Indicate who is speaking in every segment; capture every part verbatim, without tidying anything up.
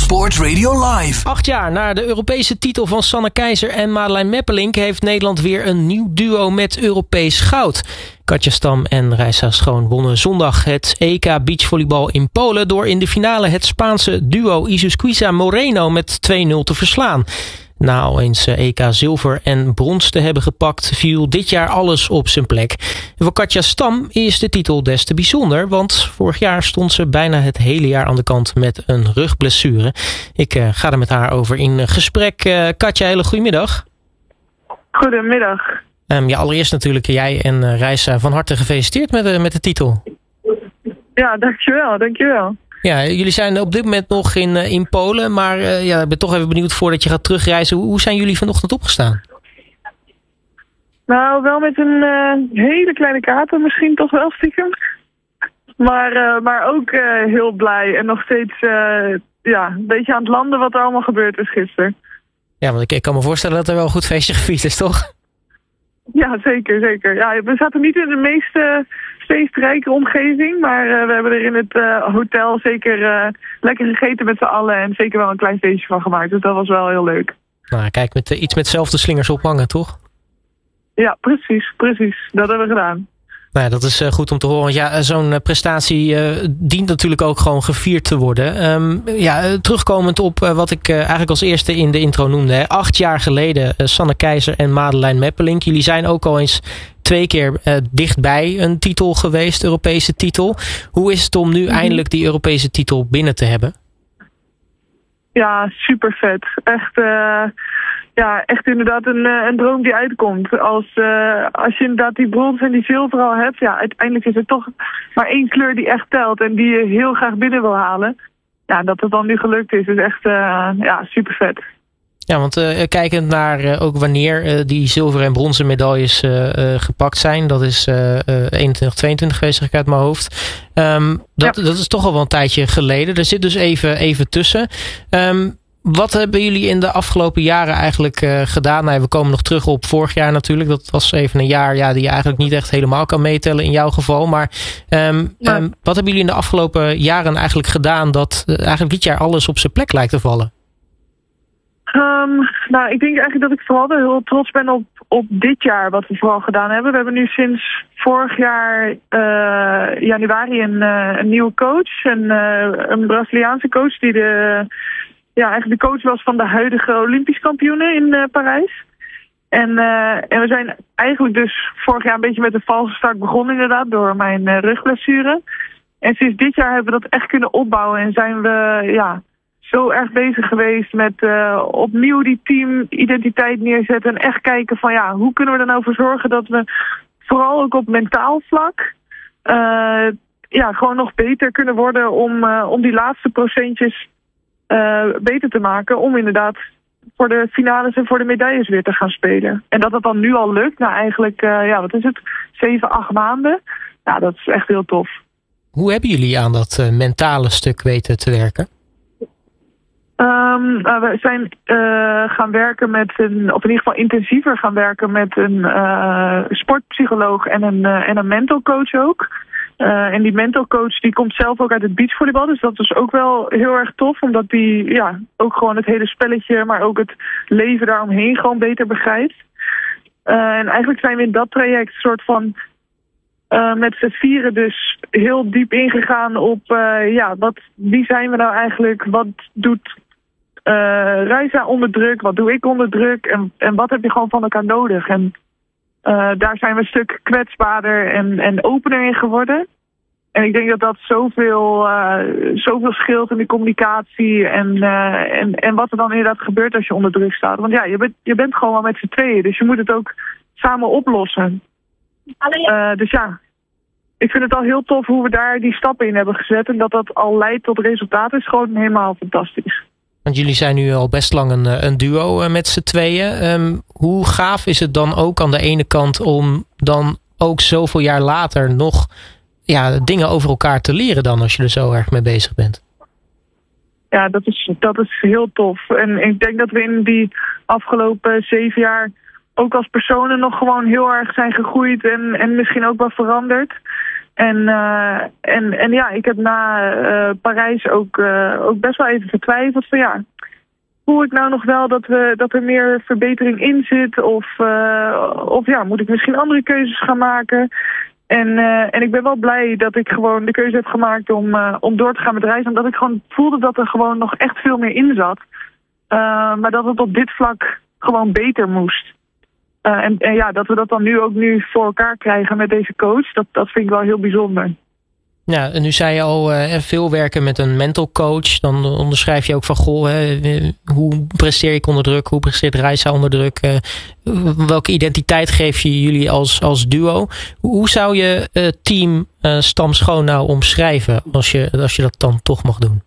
Speaker 1: Sport Radio Live.
Speaker 2: Acht jaar na de Europese titel van Sanne Keizer en Madeleine Meppelink heeft Nederland weer een nieuw duo met Europees goud. Katja Stam en Reisa Schoon wonnen zondag het E K beachvolleybal in Polen door in de finale het Spaanse duo Isusquiza Moreno met twee nul te verslaan. Na al eens E K zilver en brons te hebben gepakt, viel dit jaar alles op zijn plek. En voor Katja Stam is de titel des te bijzonder, want vorig jaar stond ze bijna het hele jaar aan de kant met een rugblessure. Ik uh, ga er met haar over in gesprek. Uh, Katja, hele goedemiddag.
Speaker 3: Goedemiddag.
Speaker 2: Um, ja, allereerst natuurlijk jij en uh, Reisa van harte gefeliciteerd met, uh, met de titel.
Speaker 3: Ja, dankjewel, dankjewel.
Speaker 2: Ja, jullie zijn op dit moment nog in, uh, in Polen, maar uh, ja, ik ben toch even benieuwd voordat je gaat terugreizen. Hoe, hoe zijn jullie vanochtend opgestaan?
Speaker 3: Nou, wel met een uh, hele kleine kater, misschien toch wel stiekem. Maar, uh, maar ook uh, heel blij en nog steeds uh, ja, een beetje aan het landen wat er allemaal gebeurd is gisteren.
Speaker 2: Ja, want ik, ik kan me voorstellen dat er wel een goed feestje gevierd is, toch?
Speaker 3: Ja, zeker, zeker. Ja, we zaten niet in de meest uh, feestrijke omgeving, maar uh, we hebben er in het uh, hotel zeker uh, lekker gegeten met z'n allen en zeker wel een klein feestje van gemaakt. Dus dat was wel heel leuk.
Speaker 2: Nou, kijk, met uh, iets met zelfde slingers ophangen, toch?
Speaker 3: Ja, precies, precies. Dat hebben we gedaan.
Speaker 2: Nou ja, dat is uh, goed om te horen. Want ja, zo'n uh, prestatie uh, dient natuurlijk ook gewoon gevierd te worden. Um, ja, uh, terugkomend op uh, wat ik uh, eigenlijk als eerste in de intro noemde. Hè. Acht jaar geleden uh, Sanne Keizer en Madeleine Meppelink. Jullie zijn ook al eens twee keer uh, dichtbij een titel geweest, Europese titel. Hoe is het om nu mm-hmm. eindelijk die Europese titel binnen te hebben?
Speaker 3: Ja, super vet. Echt... Uh... Ja, echt inderdaad een, een droom die uitkomt. Als, uh, als je inderdaad die brons en die zilver al hebt, ja, uiteindelijk is er toch maar één kleur die echt telt en die je heel graag binnen wil halen. Ja, dat het dan nu gelukt is, is echt uh, ja, super vet.
Speaker 2: Ja, want uh, kijkend naar uh, ook wanneer uh, die zilveren en bronzen medailles uh, uh, gepakt zijn, dat is uh, uh, eenentwintig, tweeëntwintig geweest, zeg ik uit mijn hoofd. Um, dat, ja. dat is toch al wel een tijdje geleden. Er zit dus even, even tussen. Um, Wat hebben jullie in de afgelopen jaren eigenlijk uh, gedaan? Nou, we komen nog terug op vorig jaar natuurlijk. Dat was even een jaar ja, die je eigenlijk niet echt helemaal kan meetellen in jouw geval. Maar um, ja. um, wat hebben jullie in de afgelopen jaren eigenlijk gedaan dat uh, eigenlijk dit jaar alles op zijn plek lijkt te vallen?
Speaker 3: Um, nou, ik denk eigenlijk dat ik vooral heel trots ben op, op dit jaar wat we vooral gedaan hebben. We hebben nu sinds vorig jaar uh, januari een, uh, een nieuwe coach. Een, uh, een Braziliaanse coach die de... Ja, eigenlijk de coach was van de huidige Olympisch kampioenen in uh, Parijs. En, uh, en we zijn eigenlijk dus vorig jaar een beetje met een valse start begonnen inderdaad door mijn uh, rugblessure. En sinds dit jaar hebben we dat echt kunnen opbouwen en zijn we ja, zo erg bezig geweest met uh, opnieuw die teamidentiteit neerzetten. En echt kijken van ja, hoe kunnen we er nou voor zorgen dat we vooral ook op mentaal vlak uh, ja, gewoon nog beter kunnen worden om, uh, om die laatste procentjes Uh, beter te maken om inderdaad voor de finales en voor de medailles weer te gaan spelen. En dat het dan nu al lukt, nou eigenlijk, uh, ja, wat is het, zeven, acht maanden. Ja, dat is echt heel tof.
Speaker 2: Hoe hebben jullie aan dat uh, mentale stuk weten te werken?
Speaker 3: Um, uh, we zijn uh, gaan werken met een, of in ieder geval intensiever gaan werken met een uh, sportpsycholoog en een, uh, en een mental coach ook. Uh, en die mental coach die komt zelf ook uit het beachvolleybal. Dus dat is ook wel heel erg tof. Omdat die ja, ook gewoon het hele spelletje, maar ook het leven daaromheen gewoon beter begrijpt. Uh, en eigenlijk zijn we in dat traject soort van uh, met z'n vieren dus heel diep ingegaan op uh, ja, wat, wie zijn we nou eigenlijk? Wat doet uh, Reisa onder druk? Wat doe ik onder druk? En, en wat heb je gewoon van elkaar nodig? En Uh, daar zijn we een stuk kwetsbaarder en, en opener in geworden. En ik denk dat dat zoveel, uh, zoveel scheelt in de communicatie en, uh, en, en wat er dan inderdaad gebeurt als je onder druk staat. Want ja, je bent, je bent gewoon wel met z'n tweeën, dus je moet het ook samen oplossen. Uh, dus ja, ik vind het al heel tof hoe we daar die stappen in hebben gezet en dat dat al leidt tot resultaten is gewoon helemaal fantastisch.
Speaker 2: Want jullie zijn nu al best lang een, een duo met z'n tweeën. Um, hoe gaaf is het dan ook aan de ene kant om dan ook zoveel jaar later nog ja, dingen over elkaar te leren dan als je er zo erg mee bezig bent?
Speaker 3: Ja, dat is, dat is heel tof. En ik denk dat we in die afgelopen zeven jaar ook als personen nog gewoon heel erg zijn gegroeid en, en misschien ook wel veranderd. En, uh, en, en ja, ik heb na uh, Parijs ook, uh, ook best wel even vertwijfeld van ja, voel ik nou nog wel dat, we, dat er meer verbetering in zit? Of, uh, of ja, moet ik misschien andere keuzes gaan maken? En, uh, en ik ben wel blij dat ik gewoon de keuze heb gemaakt om, uh, om door te gaan met reizen. Omdat ik gewoon voelde dat er gewoon nog echt veel meer in zat. Uh, maar dat het op dit vlak gewoon beter moest. Uh, en, en ja, dat we dat dan nu ook nu voor elkaar krijgen met deze coach, dat, dat vind ik wel heel bijzonder.
Speaker 2: Ja, en nu zei je al uh, veel werken met een mental coach. Dan onderschrijf je ook van, goh, hè, hoe presteer ik onder druk? Hoe presteert Reisa onder druk? Uh, welke identiteit geef je jullie als, als duo? Hoe zou je uh, team uh, Stam Schoon nou omschrijven als je, als je dat dan toch mag doen?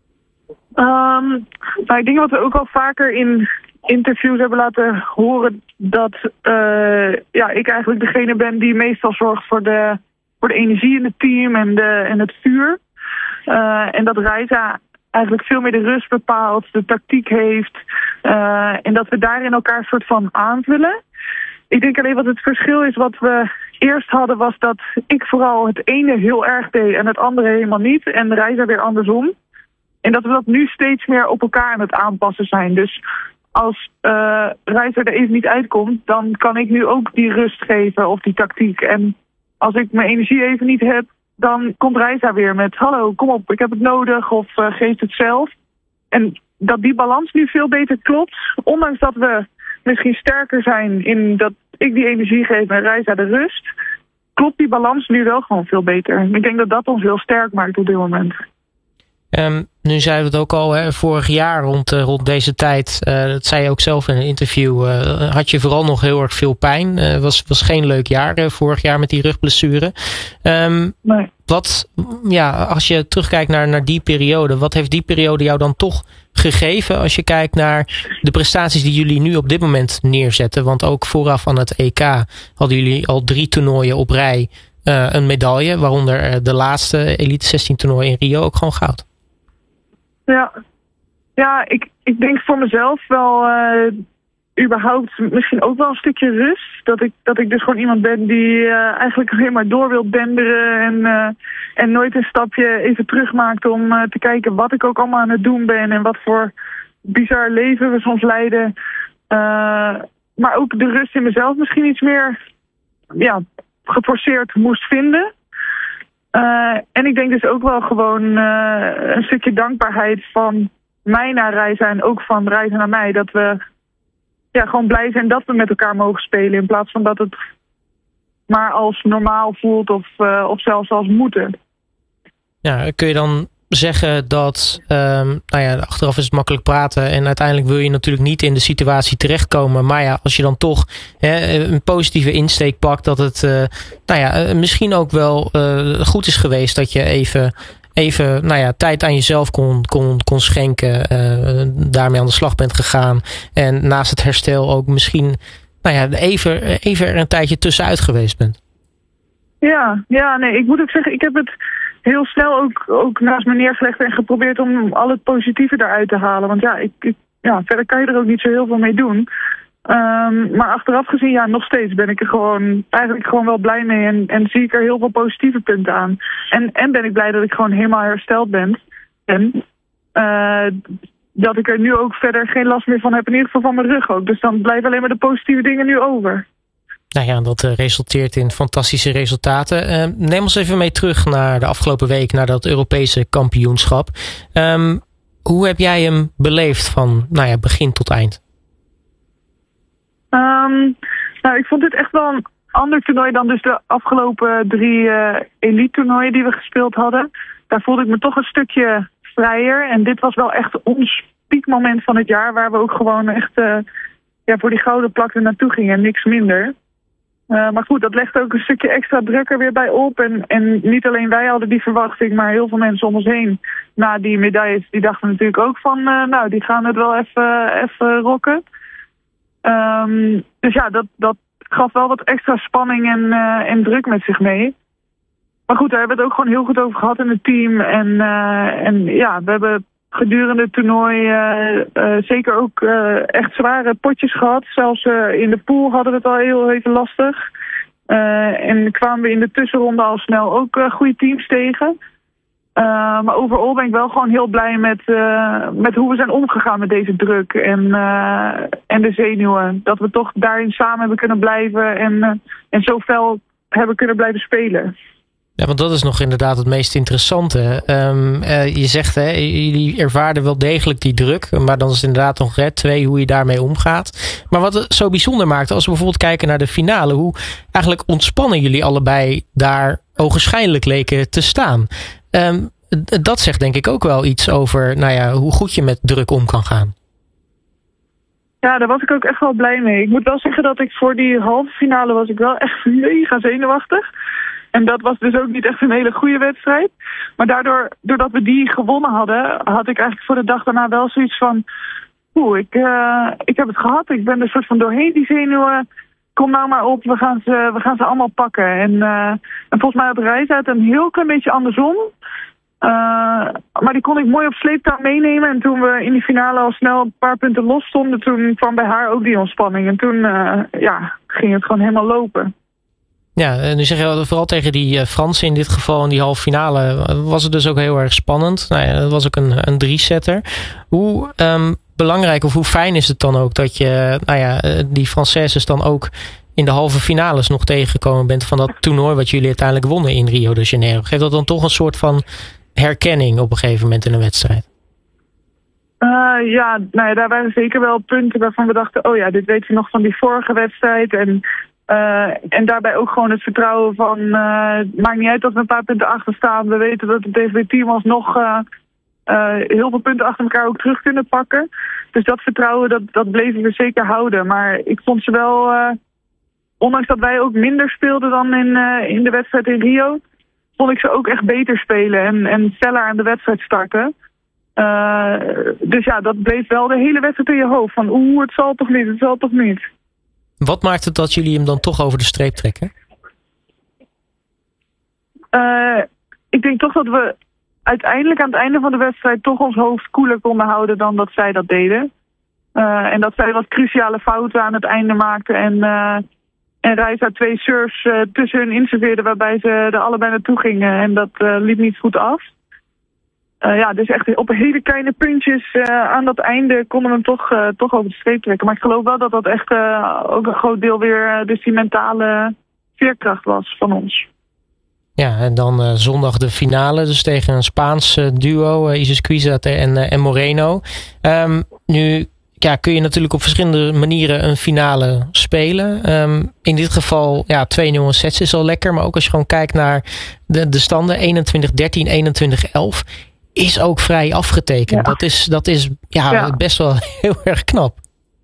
Speaker 3: Um, nou, ik denk wat we ook al vaker in interviews hebben laten horen, dat uh, ja, ik eigenlijk degene ben die meestal zorgt voor de, voor de energie in het team en, de, en het vuur. Uh, en dat Reisa eigenlijk veel meer de rust bepaalt, de tactiek heeft. Uh, en dat we daarin elkaar een soort van aanvullen. Ik denk alleen wat het verschil is wat we eerst hadden, was dat ik vooral het ene heel erg deed en het andere helemaal niet. En Reisa weer andersom. En dat we dat nu steeds meer op elkaar aan het aanpassen zijn. Dus als uh, Reisa er even niet uitkomt, dan kan ik nu ook die rust geven of die tactiek. En als ik mijn energie even niet heb, dan komt Reisa weer met hallo, kom op, ik heb het nodig of uh, geef het zelf. En dat die balans nu veel beter klopt, ondanks dat we misschien sterker zijn in dat ik die energie geef en Reisa de rust, klopt die balans nu wel gewoon veel beter. Ik denk dat dat ons heel sterk maakt op dit moment.
Speaker 2: Um, nu zeiden we het ook al, hè, vorig jaar rond, uh, rond deze tijd, uh, dat zei je ook zelf in een interview, uh, had je vooral nog heel erg veel pijn. Het uh, was, was geen leuk jaar uh, vorig jaar met die rugblessure. Um,
Speaker 3: nee.
Speaker 2: Wat, ja, als je terugkijkt naar, naar die periode, wat heeft die periode jou dan toch gegeven als je kijkt naar de prestaties die jullie nu op dit moment neerzetten? Want ook vooraf aan het E K hadden jullie al drie toernooien op rij uh, een medaille, waaronder uh, de laatste Elite zestien toernooi in Rio ook gewoon goud.
Speaker 3: Ja, ja ik, ik denk voor mezelf wel uh, überhaupt misschien ook wel een stukje rust. Dat ik, dat ik dus gewoon iemand ben die uh, eigenlijk alleen maar door wil denderen en, uh, en nooit een stapje even terug maakt om uh, te kijken wat ik ook allemaal aan het doen ben en wat voor bizar leven we soms leiden. Uh, maar ook de rust in mezelf misschien iets meer ja, geforceerd moest vinden. Uh, en ik denk dus ook wel gewoon uh, een stukje dankbaarheid van mij naar Reisa en ook van Reisa naar mij. Dat we ja, gewoon blij zijn dat we met elkaar mogen spelen in plaats van dat het maar als normaal voelt of, uh, of zelfs als moeten.
Speaker 2: Ja, kun je dan zeggen dat, um, nou ja, achteraf is het makkelijk praten en uiteindelijk wil je natuurlijk niet in de situatie terechtkomen. Maar ja, als je dan toch hè, een positieve insteek pakt, dat het uh, nou ja, misschien ook wel uh, goed is geweest dat je even, even nou ja, tijd aan jezelf kon, kon, kon schenken, uh, daarmee aan de slag bent gegaan en naast het herstel ook misschien nou ja, even, even er een tijdje tussenuit geweest bent.
Speaker 3: Ja, ja, nee, ik moet ook zeggen, ik heb het heel snel ook, ook naast me neergelegd en geprobeerd om al het positieve eruit te halen. Want ja, ik, ik, ja, verder kan je er ook niet zo heel veel mee doen. Um, maar achteraf gezien, ja, nog steeds ben ik er gewoon eigenlijk gewoon wel blij mee en, en zie ik er heel veel positieve punten aan. En, en ben ik blij dat ik gewoon helemaal hersteld ben. En uh, dat ik er nu ook verder geen last meer van heb, in ieder geval van mijn rug ook. Dus dan blijven alleen maar de positieve dingen nu over.
Speaker 2: Nou ja, dat uh, resulteert in fantastische resultaten. Uh, neem ons even mee terug naar de afgelopen week, naar dat Europese kampioenschap. Um, hoe heb jij hem beleefd van nou ja, begin tot eind?
Speaker 3: Um, nou, ik vond dit echt wel een ander toernooi dan dus de afgelopen drie uh, elite toernooien die we gespeeld hadden. Daar voelde ik me toch een stukje vrijer. En dit was wel echt ons piekmoment van het jaar, waar we ook gewoon echt uh, ja, voor die gouden plak er naartoe gingen en niks minder. Uh, maar goed, dat legt ook een stukje extra druk er weer bij op. En, en niet alleen wij hadden die verwachting, maar heel veel mensen om ons heen na die medailles, die dachten natuurlijk ook van, uh, nou, die gaan het wel even, even rocken. Um, dus ja, dat, dat gaf wel wat extra spanning en, uh, en druk met zich mee. Maar goed, daar hebben we het ook gewoon heel goed over gehad in het team. En, uh, en ja, we hebben gedurende het toernooi uh, uh, zeker ook uh, echt zware potjes gehad. Zelfs uh, in de pool hadden we het al heel even lastig. Uh, en kwamen we in de tussenronde al snel ook uh, goede teams tegen. Uh, maar overal ben ik wel gewoon heel blij met, uh, met hoe we zijn omgegaan met deze druk en, uh, en de zenuwen. Dat we toch daarin samen hebben kunnen blijven en, uh, en zo fel hebben kunnen blijven spelen.
Speaker 2: Ja, want dat is nog inderdaad het meest interessante. Um, uh, je zegt, hè, jullie ervaarden wel degelijk die druk. Maar dan is het inderdaad nog hè, twee, hoe je daarmee omgaat. Maar wat het zo bijzonder maakt, als we bijvoorbeeld kijken naar de finale, hoe eigenlijk ontspannen jullie allebei daar ogenschijnlijk leken te staan. Um, dat zegt denk ik ook wel iets over nou ja, hoe goed je met druk om kan gaan.
Speaker 3: Ja, daar was ik ook echt wel blij mee. Ik moet wel zeggen dat ik voor die halve finale was ik wel echt mega zenuwachtig. En dat was dus ook niet echt een hele goede wedstrijd. Maar daardoor, doordat we die gewonnen hadden, had ik eigenlijk voor de dag daarna wel zoiets van, oeh, ik, uh, ik heb het gehad. Ik ben er soort van doorheen die zenuwen. Kom nou maar op, we gaan ze, we gaan ze allemaal pakken. En, uh, en volgens mij had Reisa het een heel klein beetje andersom. Uh, maar die kon ik mooi op sleeptouw meenemen. En toen we in die finale al snel een paar punten los stonden, toen kwam bij haar ook die ontspanning. En toen uh, ja, ging het gewoon helemaal lopen.
Speaker 2: Ja, en nu zeg je vooral tegen die uh, Fransen in dit geval in die halve finale was het dus ook heel erg spannend. Nou ja, dat was ook een, een drie-setter. Hoe um, belangrijk of hoe fijn is het dan ook dat je nou ja, die Françaises dan ook in de halve finales nog tegengekomen bent van dat toernooi wat jullie uiteindelijk wonnen in Rio de Janeiro? Geeft dat dan toch een soort van herkenning op een gegeven moment in een wedstrijd?
Speaker 3: Uh, ja, nou ja, daar waren zeker wel punten waarvan we dachten, oh ja, dit weet je nog van die vorige wedstrijd. En Uh, en daarbij ook gewoon het vertrouwen van, uh, het maakt niet uit dat we een paar punten achter staan. We weten dat het D V B-team alsnog uh, uh, heel veel punten achter elkaar ook terug kunnen pakken. Dus dat vertrouwen, dat, dat bleven we zeker houden. Maar ik vond ze wel, uh, ondanks dat wij ook minder speelden dan in, uh, in de wedstrijd in Rio, vond ik ze ook echt beter spelen en, en feller aan de wedstrijd starten. Uh, dus ja, dat bleef wel de hele wedstrijd in je hoofd. Van oeh, het zal toch niet, het zal toch niet.
Speaker 2: Wat maakt het dat jullie hem dan toch over de streep trekken?
Speaker 3: Uh, ik denk toch dat we uiteindelijk aan het einde van de wedstrijd toch ons hoofd koeler konden houden dan dat zij dat deden. Uh, en dat zij wat cruciale fouten aan het einde maakten en, uh, en Reisa twee serves uh, tussen hun inserveerden waarbij ze er allebei naartoe gingen en dat uh, liep niet goed af. Uh, ja, dus echt op hele kleine puntjes uh, aan dat einde konden we hem toch, uh, toch over de streep trekken. Maar ik geloof wel dat dat echt uh, ook een groot deel weer uh, dus die mentale veerkracht was van ons.
Speaker 2: Ja, en dan uh, zondag de finale, dus tegen een Spaans uh, duo, uh, Isis Cuizat en, uh, en Moreno. Um, nu ja, kun je natuurlijk op verschillende manieren een finale spelen. Um, in dit geval, ja, twee nul sets is al lekker, maar ook als je gewoon kijkt naar de, de standen eenentwintig dertien, eenentwintig elf... is ook vrij afgetekend. Ja. Dat is, dat is ja, ja. best wel heel erg knap.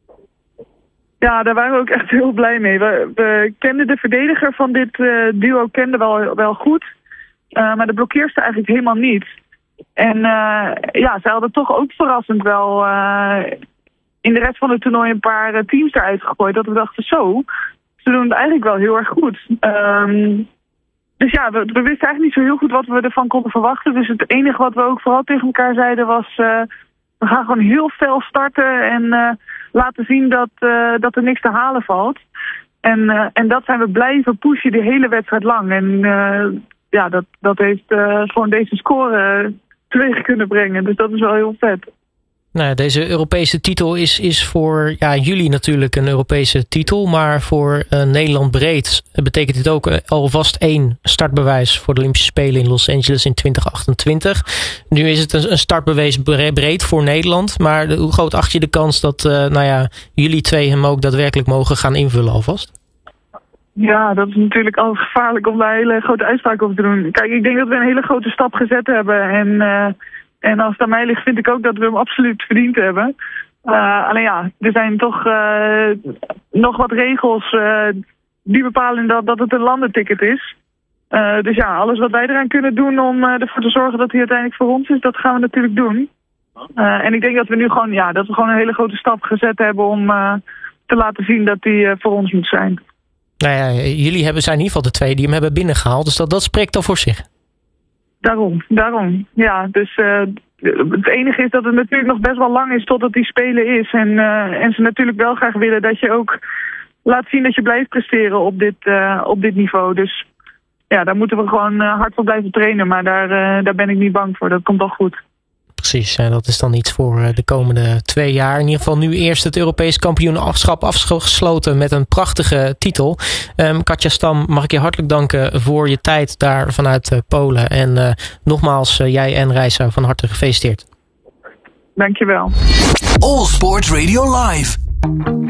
Speaker 3: Ja, daar waren we ook echt heel blij mee. We, we kenden de verdediger van dit uh, duo kenden wel, wel goed. Uh, maar de blokkeerste eigenlijk helemaal niet. En uh, ja, ze hadden toch ook verrassend wel uh, in de rest van het toernooi een paar uh, teams eruit gegooid. Dat we dachten zo, ze doen het eigenlijk wel heel erg goed. Um, Dus ja, we, we wisten eigenlijk niet zo heel goed wat we ervan konden verwachten. Dus het enige wat we ook vooral tegen elkaar zeiden was, Uh, we gaan gewoon heel fel starten en uh, laten zien dat, uh, dat er niks te halen valt. En, uh, en dat zijn we blijven pushen de hele wedstrijd lang. En uh, ja, dat, dat heeft uh, gewoon deze score uh, teweeg kunnen brengen. Dus dat is wel heel vet.
Speaker 2: Nou, deze Europese titel is, is voor ja, jullie natuurlijk een Europese titel. Maar voor uh, Nederland breed betekent dit ook uh, alvast één startbewijs voor de Olympische Spelen in Los Angeles in twintig achtentwintig. Nu is het een, een startbewijs breed voor Nederland. Maar de, hoe groot acht je de kans dat uh, nou ja, jullie twee hem ook daadwerkelijk mogen gaan invullen alvast?
Speaker 3: Ja, dat is natuurlijk altijd gevaarlijk om daar hele grote uitspraken over te doen. Kijk, ik denk dat we een hele grote stap gezet hebben. En uh, En als het aan mij ligt, vind ik ook dat we hem absoluut verdiend hebben. Uh, alleen ja, er zijn toch uh, nog wat regels uh, die bepalen dat, dat het een landenticket is. Uh, dus ja, alles wat wij eraan kunnen doen om uh, ervoor te zorgen dat hij uiteindelijk voor ons is, dat gaan we natuurlijk doen. Uh, en ik denk dat we nu gewoon, ja, dat we gewoon een hele grote stap gezet hebben om uh, te laten zien dat hij uh, voor ons moet zijn.
Speaker 2: Nou ja, jullie hebben, zijn in ieder geval de twee die hem hebben binnengehaald, dus dat, dat spreekt al voor zich.
Speaker 3: Daarom, daarom. Ja, dus uh, het enige is dat het natuurlijk nog best wel lang is totdat die Spelen is. En, uh, en ze natuurlijk wel graag willen dat je ook laat zien dat je blijft presteren op dit, uh, op dit niveau. Dus ja, daar moeten we gewoon uh, hard voor blijven trainen. Maar daar, uh, daar ben ik niet bang voor. Dat komt wel goed.
Speaker 2: Precies, en dat is dan iets voor de komende twee jaar. In ieder geval nu eerst het Europees kampioenschap afgesloten met een prachtige titel. Um, Katja Stam, mag ik je hartelijk danken voor je tijd daar vanuit uh, Polen. En uh, nogmaals, uh, jij en Reisa van harte gefeliciteerd.
Speaker 3: Dankjewel.
Speaker 1: All Sports Radio Live.